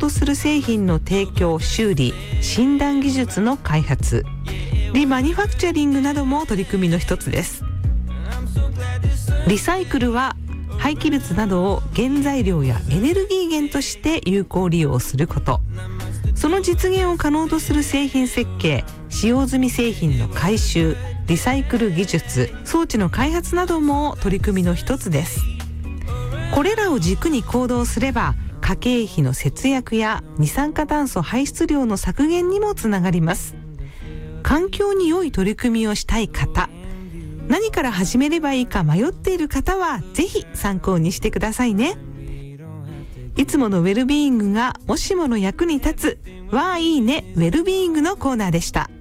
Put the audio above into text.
とする製品の提供、修理、診断技術の開発、リマニファクチャリングなども取り組みの一つです。リサイクルは廃棄物などを原材料やエネルギー源として有効利用すること、その実現を可能とする製品設計、使用済み製品の回収、リサイクル技術、装置の開発なども取り組みの一つです。これらを軸に行動すれば、家計費の節約や二酸化炭素排出量の削減にもつながります。環境に良い取り組みをしたい方、何から始めればいいか迷っている方はぜひ参考にしてくださいね。いつものウェルビーイングがもしもの役に立つ、わあいいねウェルビーイングのコーナーでした。